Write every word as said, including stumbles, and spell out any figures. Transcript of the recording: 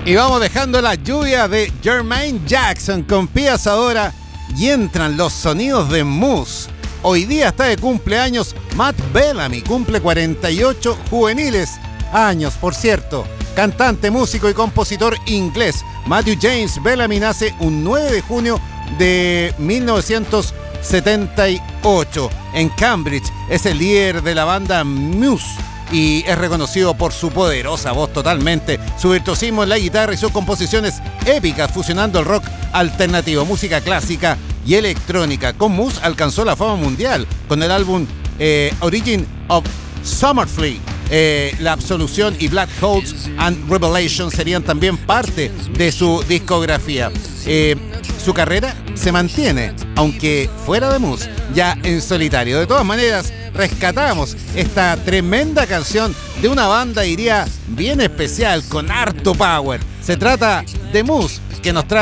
Y vamos dejando la lluvia de Jermaine Jackson con Pias ahora y entran los sonidos de Muse. Hoy día está de cumpleaños Matt Bellamy, cumple cuarenta y ocho juveniles años, por cierto. Cantante, músico y compositor inglés. Matthew James Bellamy nace un nueve de junio de mil novecientos setenta y ocho en Cambridge. Es el líder de la banda Muse y es reconocido por su poderosa voz totalmente, su virtuosismo en la guitarra y sus composiciones épicas fusionando el rock alternativo, música clásica y electrónica. Con Muse alcanzó la fama mundial con el álbum eh, Origin of Summerflee. Eh, la Absolución y Black Holes and Revelation serían también parte de su discografía. Eh, su carrera se mantiene, aunque fuera de Muse, ya en solitario. De todas maneras, rescatamos esta tremenda canción de una banda, diría, bien especial, con harto power. Se trata de Muse, que nos trae